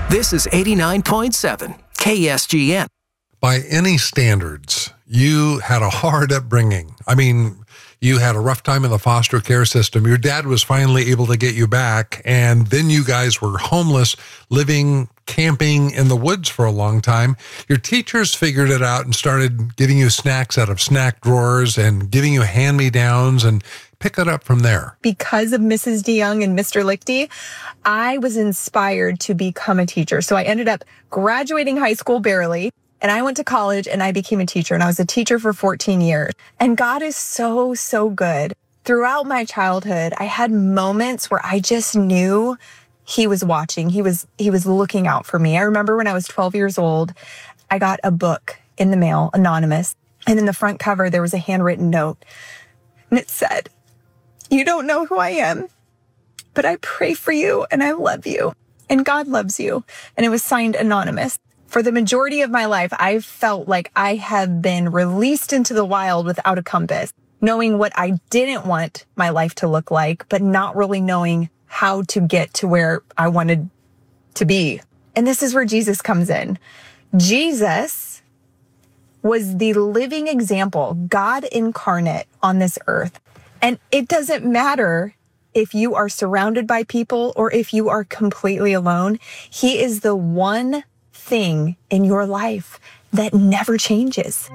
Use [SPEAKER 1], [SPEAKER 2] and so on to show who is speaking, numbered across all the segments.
[SPEAKER 1] This is 89.7 KSGN.
[SPEAKER 2] By any standards, you had a hard upbringing. I mean, you had a rough time in the foster care system. Your dad was finally able to get you back, and then you guys were homeless, living, camping in the woods for a long time. Your teachers figured it out and started getting you snacks out of snack drawers and giving you hand-me-downs, and pick it up from there.
[SPEAKER 3] Because of Mrs. DeYoung and Mr. Lichty, I was inspired to become a teacher. So I ended up graduating high school barely, and I went to college and I became a teacher, and I was a teacher for 14 years. And God is so, so good. Throughout my childhood, I had moments where I just knew He was watching. He was looking out for me. I remember when I was 12 years old, I got a book in the mail, anonymous, and in the front cover, there was a handwritten note, and it said, "You don't know who I am, but I pray for you and I love you and God loves you." And it was signed anonymous. For the majority of my life, I felt like I have been released into the wild without a compass, knowing what I didn't want my life to look like, but not really knowing how to get to where I wanted to be. And this is where Jesus comes in. Jesus was the living example, God incarnate on this earth. And it doesn't matter if you are surrounded by people or if you are completely alone. He is the one thing in your life that never changes.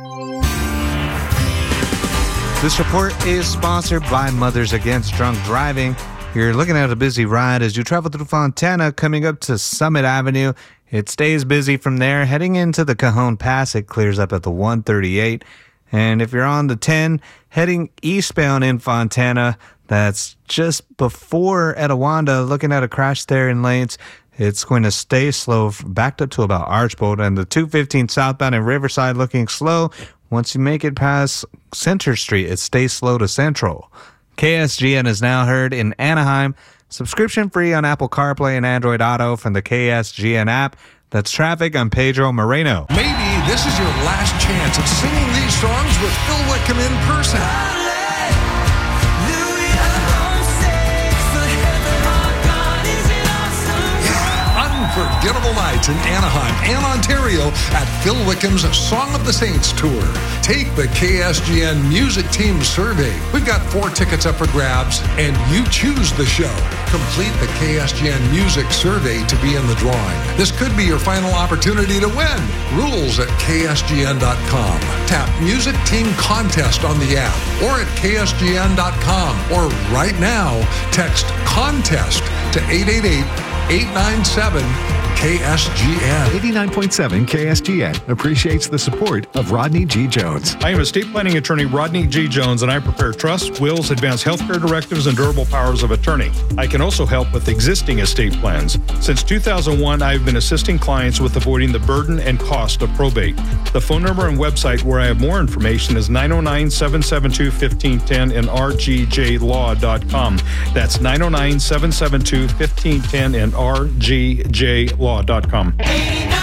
[SPEAKER 4] This report is sponsored by Mothers Against Drunk Driving. You're looking at a busy ride as you travel through Fontana, coming up to Summit Avenue. It stays busy from there. Heading into the Cajon Pass, it clears up at the 138. And if you're on the 10, heading eastbound in Fontana, that's just before Etiwanda, looking at a crash there in lanes, it's going to stay slow, backed up to about Archbold. And the 215 southbound in Riverside looking slow. Once you make it past Center Street, it stays slow to Central. KSGN is now heard in Anaheim. Subscription free on Apple CarPlay and Android Auto from the KSGN app. That's traffic. I'm Pedro Moreno.
[SPEAKER 2] Maybe this is your last chance at singing these songs with Phil Wickham in person. Unforgettable nights in Anaheim and Ontario at Phil Wickham's Song of the Saints Tour. Take the KSGN Music Team Survey. We've got 4 tickets up for grabs, and you choose the show. Complete the KSGN Music Survey to be in the drawing. This could be your final opportunity to win. Rules at KSGN.com. Tap Music Team Contest on the app or at KSGN.com. Or right now, text CONTEST to 888-897-KSGN.
[SPEAKER 5] 89.7 KSGN appreciates the support of Rodney G. Jones.
[SPEAKER 6] I am estate planning attorney Rodney G. Jones, and I prepare trusts, wills, advanced healthcare directives, and durable powers of attorney. I can also help with existing estate plans. Since 2001, I've been assisting clients with avoiding the burden and cost of probate. The phone number and website where I have more information is 909-772-1510 and rgjlaw.com. That's 909-772-1510 and rgjlaw.com.